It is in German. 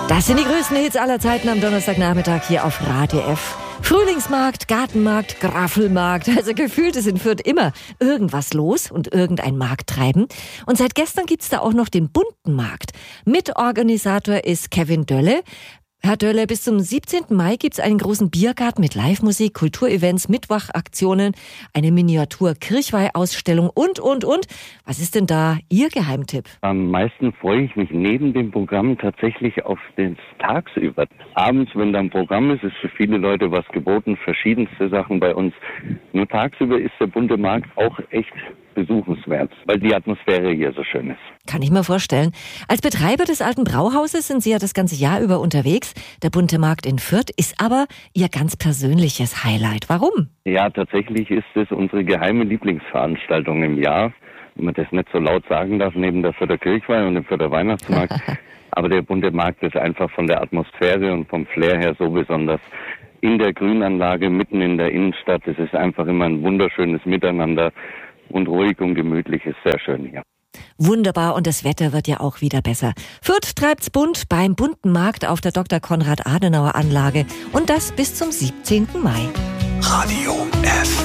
Das sind die größten Hits aller Zeiten am Donnerstagnachmittag hier auf Radio F. Frühlingsmarkt, Gartenmarkt, Graffelmarkt. Also gefühlt ist in Fürth immer irgendwas los und irgendein Markttreiben. Und seit gestern gibt's da auch noch den bunten Markt. Mitorganisator ist Kevin Dölle. Herr Dölle, bis zum 17. Mai gibt's einen großen Biergarten mit Live-Musik, Kulturevents, Mitwachaktionen, eine Miniatur-Kirchweih-Ausstellung und. Was ist denn da Ihr Geheimtipp? Am meisten freue ich mich neben dem Programm tatsächlich auf den tagsüber. Abends, wenn da ein Programm ist für viele Leute was geboten, verschiedenste Sachen bei uns. Nur tagsüber ist der bunte Markt auch echt besuchenswert, weil die Atmosphäre hier so schön ist. Kann ich mir vorstellen. Als Betreiber des alten Brauhauses sind Sie ja das ganze Jahr über unterwegs. Der bunte Markt in Fürth ist aber Ihr ganz persönliches Highlight. Warum? Ja, tatsächlich ist es unsere geheime Lieblingsveranstaltung im Jahr. Wenn man das nicht so laut sagen darf, neben der Fürther Kirchweih und dem Fürther Weihnachtsmarkt. Aber der bunte Markt ist einfach von der Atmosphäre und vom Flair her so besonders. In der Grünanlage, mitten in der Innenstadt. Es ist einfach immer ein wunderschönes Miteinander. Und ruhig und gemütlich ist sehr schön hier. Wunderbar, und das Wetter wird ja auch wieder besser. Fürth treibt's bunt beim bunten Markt auf der Dr. Konrad-Adenauer-Anlage und das bis zum 17. Mai. Radio F.